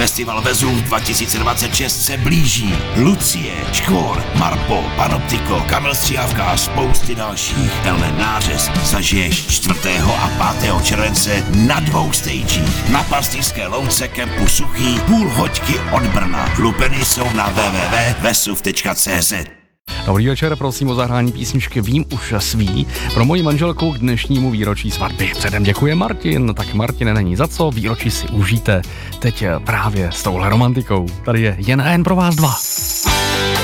Festival Vezuv 2026 se blíží. Lucie, Škvor, Marpo, Panoptiko, Kamil Stříhavka a spousty dalších. Tenhle nářez zažiješ 4. a 5. července na 2 stagích. Na Pastýřské louce kempu Suchý, půl hoďky od Brna. Lupeny jsou na www.vesuv.cz. Dobrý večer, prosím o zahrání písničky Vím už svý pro moji manželku k dnešnímu výročí svatby. Předem děkuje Martin, tak Martine, není za co, výročí si užijte teď právě s touhle romantikou. Tady je jen a jen pro vás dva.